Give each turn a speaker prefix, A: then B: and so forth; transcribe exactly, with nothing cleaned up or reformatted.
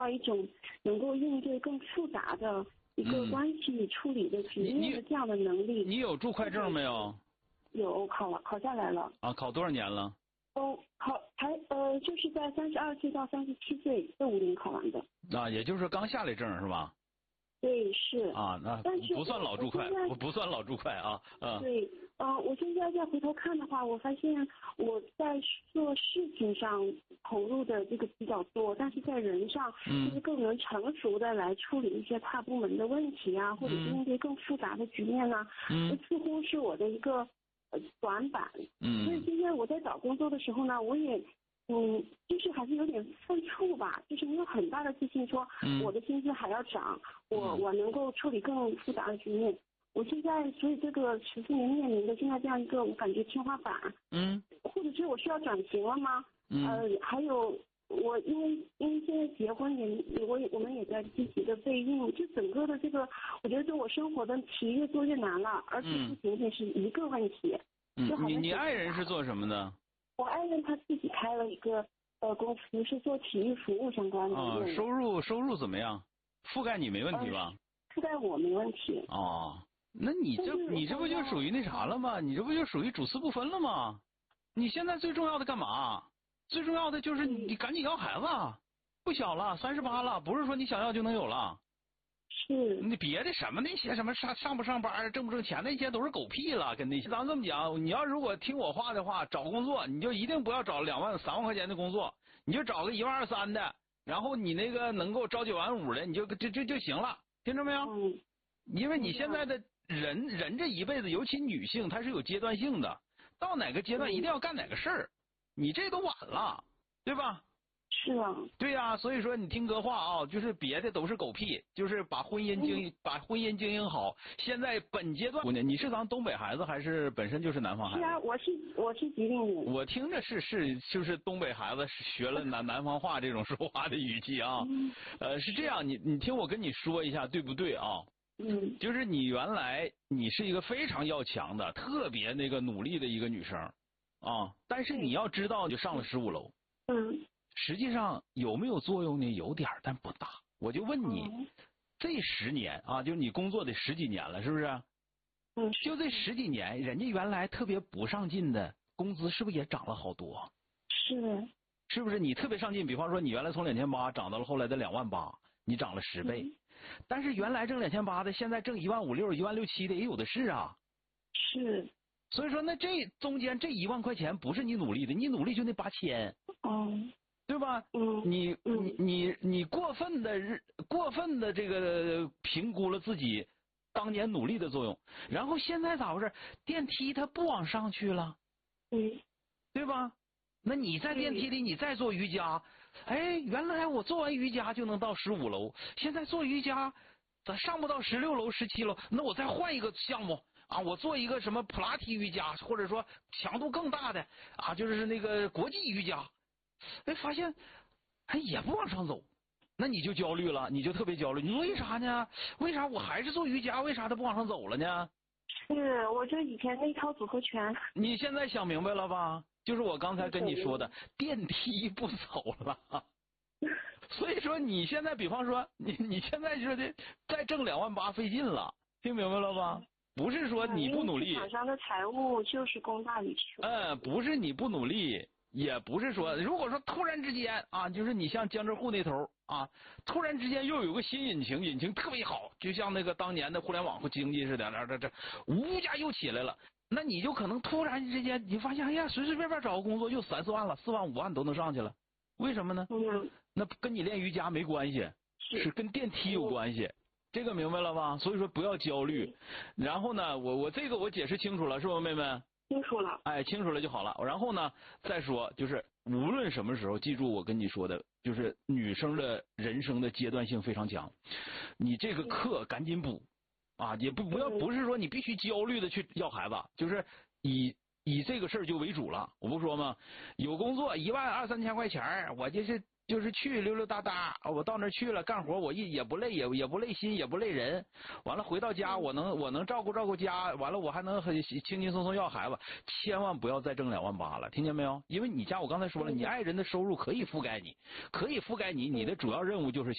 A: 到一种能够应对更复杂的一个关系处理的局面的这样的能力。
B: 你, 你有注会证没有？
A: 有，考了，考下来了。
B: 啊，考多少年了？
A: 哦，考才呃，就是在三十二岁到三十七岁这五年考完的。
B: 啊，也就是刚下来证是吧？
A: 对，是。
B: 啊，那
A: 但是
B: 不算老注会，不不算老注会啊。嗯。
A: 对，呃，我现在再回头看的话，我发现我在做事情上投入的这个比较多，但是在人上，就是更能成熟的来处理一些跨部门的问题啊，嗯、或者是应对更复杂的局面啊，嗯，似乎是我的一个呃短板。嗯。所以今天我在找工作的时候呢，我也。嗯，就是还是有点犯怵吧，就是没有很大的自信说，我的薪资还要涨，嗯、我我能够处理更复杂的局面。我现在所以这个十四年面临的现在这样一个我感觉天花板，嗯，或者是我需要转型了吗？嗯，呃，还有我因为因为现在结婚也我也我们也在积极的备孕，就整个的这个我觉得对我生活的题越做越难了，而且不仅仅是一个问题。
B: 嗯，你你爱人是做什么的？
A: 我爱人他自己开了一个呃公司，是做体育服务相关的。
B: 啊，收入收入怎么样？覆盖你没问题吧？
A: 呃、覆盖我没问题。
B: 哦，那你这你这不就属于那啥了吗？你这不就属于主次不分了吗？你现在最重要的干嘛？最重要的就是你赶紧要孩子，不小了，三十八了，不是说你想要就能有了。
A: 是。
B: 你别的什么那些什么上上不上班挣不挣钱那些都是狗屁了，跟那些咱这么讲，你要如果听我话的话，找工作你就一定不要找两万三万块钱的工作，你就找个一万二三的，然后你那个能够朝九晚五的，你就就就就行了，听着没有？嗯。因为你现在的人人这一辈子，尤其女性，她是有阶段性的，到哪个阶段一定要干哪个事儿，你这都晚了，对吧？
A: 是啊，
B: 对呀、啊，所以说你听哥话啊，就是别的都是狗屁，就是把婚姻经营、嗯、把婚姻经营好。现在本阶段，你是咱东北孩子还是本身就是南方孩子？
A: 是啊，我是我是吉林人。
B: 我听着是是就是东北孩子学了南南方话这种说话的语气啊。嗯、呃，是这样，你你听我跟你说一下，对不对啊？嗯，就是你原来你是一个非常要强的、特别那个努力的一个女生啊，但是你要知道，就上了十五楼。嗯。实际上有没有作用呢？有点，但不大。我就问你，嗯、这十年啊，就是你工作得十几年了，是不是？嗯。就这十几年，人家原来特别不上进的工资，是不是也涨了好多？
A: 是。
B: 是不是？你特别上进，比方说你原来从两千八涨到了后来的两万八，你涨了十倍。嗯、但是原来挣两千八的，现在挣一万五六、一万六七的也有的是啊。
A: 是。
B: 所以说，那这中间这一万块钱不是你努力的，你努力就那八千。哦。对吧？嗯，你你你你过分的过分的这个评估了自己当年努力的作用，然后现在咋回事？电梯它不往上去了，嗯，对吧？那你在电梯里你再做瑜伽，哎，原来我做完瑜伽就能到十五楼，现在做瑜伽咋上不到十六楼、十七楼？那我再换一个项目啊，我做一个什么普拉提瑜伽，或者说强度更大的啊，就是那个国际瑜伽。哎，发现还也不往上走，那你就焦虑了，你就特别焦虑。你为啥呢？为啥我还是做瑜伽？为啥它不往上走了呢？
A: 是，我这以前那套组合拳。
B: 你现在想明白了吧？就是我刚才跟你说的，电梯不走了。所以说你现在，比方说你你现在说的再挣两万八费劲了，听明白了吧？不是说你不努力。
A: 厂商的财务就是供大于求。
B: 嗯，不是你不努力。也不是说，如果说突然之间啊，就是你像江浙沪那头啊，突然之间又有个新引擎，引擎特别好，就像那个当年的互联网经济似的，这这这，物价又起来了，那你就可能突然之间你发现，哎呀，随随便便找个工作就三四万了，四万五万都能上去了，为什么呢？嗯，那跟你练瑜伽没关系，是跟电梯有关系。这个明白了吧？所以说不要焦虑。然后呢，我我这个我解释清楚了，是吧，妹妹？
A: 清楚了，
B: 哎，清楚了就好了。然后呢，再说就是，无论什么时候，记住我跟你说的，就是女生的人生的阶段性非常强，你这个课赶紧补啊，也不不要不是说你必须焦虑的去要孩子，就是以以这个事儿就为主了。我不说吗？有工作一万二三千块钱，我就是就是去溜溜达达，我到那儿去了干活，我一也不累，也也不累心，也不累人。完了回到家，我能我能照顾照顾家，完了我还能很轻轻松松要孩子。千万不要再挣两万八了，听见没有？因为你家我刚才说了，你爱人的收入可以覆盖你，可以覆盖你，你的主要任务就是